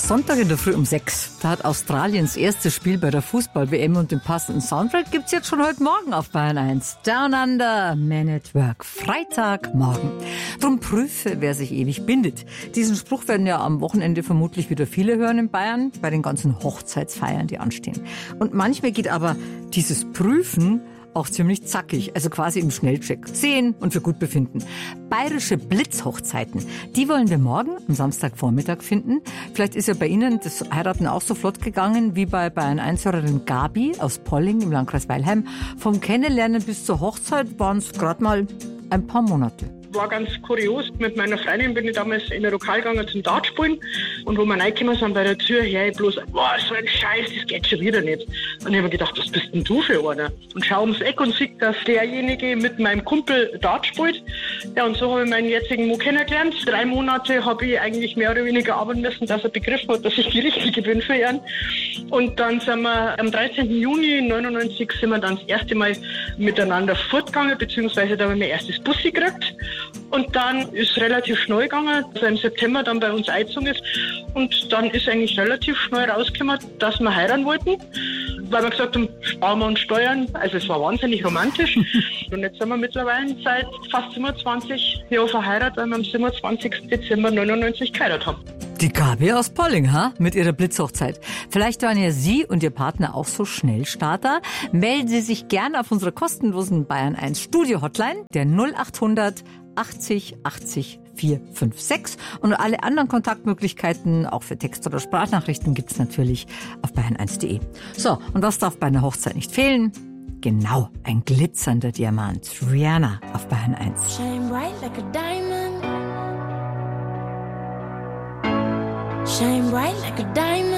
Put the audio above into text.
Sonntag in der Früh um 6. Da hat Australiens erstes Spiel bei der Fußball-WM und den passenden Soundtrack gibt's jetzt schon heute Morgen auf Bayern 1. Down Under, Man at Work. Freitagmorgen. Drum prüfe, wer sich ewig bindet. Diesen Spruch werden ja am Wochenende vermutlich wieder viele hören in Bayern, bei den ganzen Hochzeitsfeiern, die anstehen. Und manchmal geht aber dieses Prüfen auch ziemlich zackig, also quasi im Schnellcheck. Sehen und für gut befinden. Bayerische Blitzhochzeiten, die wollen wir morgen am Samstagvormittag finden. Vielleicht ist ja bei Ihnen das Heiraten auch so flott gegangen wie bei Bayern 1-Hörerin Gabi aus Polling im Landkreis Weilheim. Vom Kennenlernen bis zur Hochzeit waren es gerade mal ein paar Monate. War ganz kurios. Mit meiner Freundin bin ich damals in ein Lokal gegangen zum Dartspielen. Und wo wir reingekommen sind bei der Tür, her ich bloß, boah, so ein Scheiß, das geht schon wieder nicht. Und ich habe mir gedacht, was bist denn du für einer? Und schau ums Eck und sehe, dass derjenige mit meinem Kumpel Dart spielt. Ja, und so habe ich meinen jetzigen Mo kennengelernt. 3 Monate habe ich eigentlich mehr oder weniger arbeiten müssen, dass er begriffen hat, dass ich die Richtige bin für ihn. Und dann sind wir am 13. Juni 99 sind wir dann das erste Mal miteinander fortgegangen, beziehungsweise da habe ich mein erstes Bussi gekriegt. Und dann ist relativ schnell gegangen, dass er im September dann bei uns eingezogen ist. Und dann ist eigentlich relativ schnell rausgekommen, dass wir heiraten wollten. Weil wir gesagt haben, sparen wir uns Steuern. Also es war wahnsinnig romantisch. Und jetzt sind wir mittlerweile seit fast 27 Jahren verheiratet, weil wir am 27. Dezember 99 geheiratet haben. Die Gabi aus Polling, mit ihrer Blitzhochzeit. Vielleicht waren ja Sie und Ihr Partner auch so Schnellstarter. Melden Sie sich gerne auf unserer kostenlosen Bayern 1 Studio Hotline, der 0800 80 80 456. Und alle anderen Kontaktmöglichkeiten, auch für Text- oder Sprachnachrichten, gibt's natürlich auf bayern1.de. So, und was darf bei einer Hochzeit nicht fehlen? Genau, ein glitzernder Diamant. Rihanna auf Bayern 1. Shine bright like a diamond. Shine bright like a diamond.